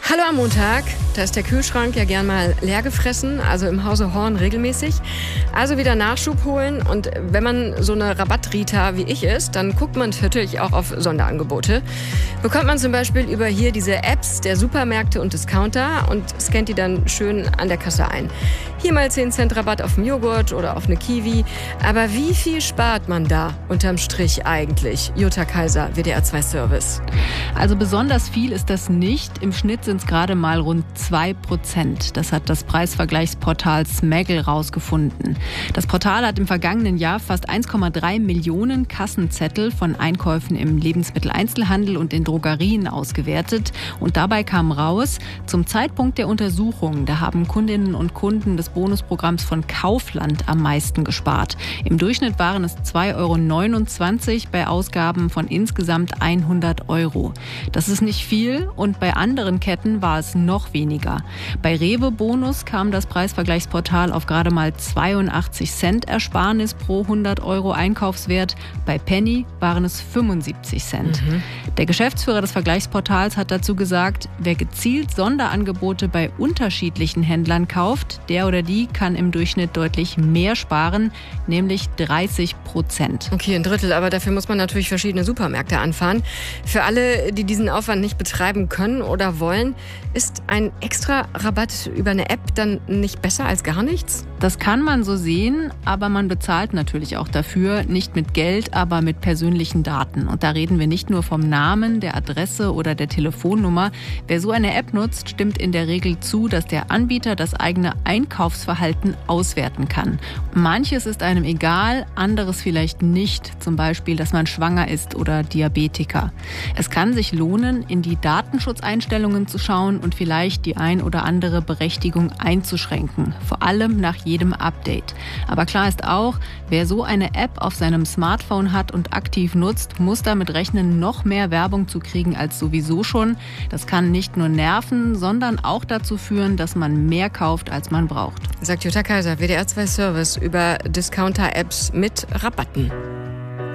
Hallo am Montag. Da ist der Kühlschrank ja gern mal leer gefressen, also im Hause Horn regelmäßig. Also wieder Nachschub holen, und wenn man so eine Rabattrita wie ich ist, dann guckt man natürlich auch auf Sonderangebote. Bekommt man zum Beispiel über hier diese Apps der Supermärkte und Discounter und scannt die dann schön an der Kasse ein. Hier mal 10 Cent Rabatt auf einen Joghurt oder auf eine Kiwi. Aber wie viel spart man da unterm Strich eigentlich? Jutta Kaiser, WDR 2 Service. Also besonders viel ist das nicht. Im Schnitt sind es gerade mal rund 2%. Das hat das Preisvergleichsportal Smaggle rausgefunden. Das Portal hat im vergangenen Jahr fast 1,3 Millionen Kassenzettel von Einkäufen im Lebensmitteleinzelhandel und in Drogerien ausgewertet. Und dabei kam raus, zum Zeitpunkt der Untersuchung, da haben Kundinnen und Kunden des Bonusprogramms von Kaufland am meisten gespart. Im Durchschnitt waren es 2,29 € bei Ausgaben von insgesamt 100 €. Das ist nicht viel, und bei anderen Ketten war es noch weniger. Bei Rewe Bonus kam das Preisvergleichsportal auf gerade mal 82 Cent Ersparnis pro 100 € Einkaufswert. Bei Penny waren es 75 Cent. Der Geschäftsführer des Vergleichsportals hat dazu gesagt, wer gezielt Sonderangebote bei unterschiedlichen Händlern kauft, der oder die kann im Durchschnitt deutlich mehr sparen, nämlich 30%. Okay, ein Drittel, aber dafür muss man natürlich verschiedene Supermärkte anfahren. Für alle, die diesen Aufwand nicht betreiben können oder wollen, ist ein extra Rabatt über eine App dann nicht besser als gar nichts? Das kann man so sehen, aber man bezahlt natürlich auch dafür, nicht mit Geld, aber mit persönlichen Daten. Und da reden wir nicht nur vom Namen, der Adresse oder der Telefonnummer. Wer so eine App nutzt, stimmt in der Regel zu, dass der Anbieter das eigene Einkaufsverhalten auswerten kann. Manches ist einem egal, anderes vielleicht nicht. Zum Beispiel, dass man schwanger ist oder Diabetiker. Es kann sich lohnen, in die Datenschutzeinstellungen zu schauen und vielleicht die ein oder andere Berechtigung einzuschränken. Vor allem nach jedem Update. Aber klar ist auch, wer so eine App auf seinem Smartphone hat und aktiv nutzt, muss damit rechnen, noch mehr Werbung zu kriegen als sowieso schon. Das kann nicht nur nerven, sondern auch dazu führen, dass man mehr kauft, als man braucht. Sagt Jutta Kaiser, WDR 2 Service über Discounter-Apps mit Rabatten.